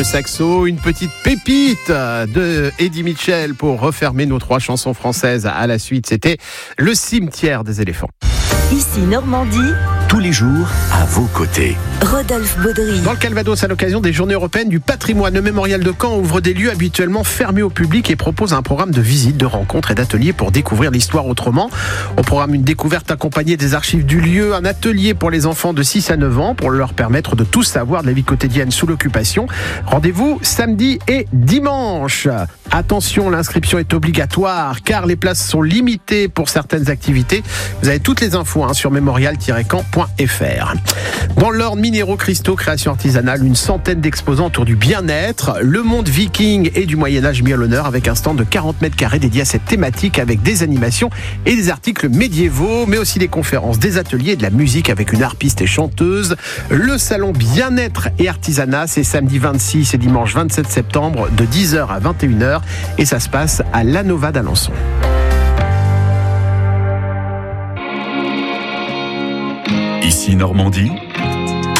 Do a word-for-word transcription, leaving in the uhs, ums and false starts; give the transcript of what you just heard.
le saxo, une petite pépite de Eddie Mitchell pour refermer nos trois chansons françaises. À la suite, c'était Le cimetière des éléphants. Ici Normandie, tous les jours à vos côtés. Rodolphe Baudry. Dans le Calvados, à l'occasion des Journées européennes du patrimoine, le mémorial de Caen ouvre des lieux habituellement fermés au public et propose un programme de visites, de rencontres et d'ateliers pour découvrir l'histoire autrement. Au programme, une découverte accompagnée des archives du lieu, un atelier pour les enfants de six à neuf ans pour leur permettre de tout savoir de la vie quotidienne sous l'occupation. Rendez-vous samedi et dimanche. Attention, l'inscription est obligatoire car les places sont limitées pour certaines activités. Vous avez toutes les infos hein, sur mémorial tiret caen point f r. Dans l'ordre minéraux, cristaux, création artisanale, une centaine d'exposants autour du bien-être, le monde viking et du Moyen-Âge mis à l'honneur avec un stand de quarante mètres carrés dédié à cette thématique avec des animations et des articles médiévaux, mais aussi des conférences, des ateliers et de la musique avec une harpiste et chanteuse. Le salon bien-être et artisanat, c'est samedi vingt-six et dimanche vingt-sept septembre de dix heures à vingt et une heures et ça se passe à l'Anova d'Alençon. Ici Normandie.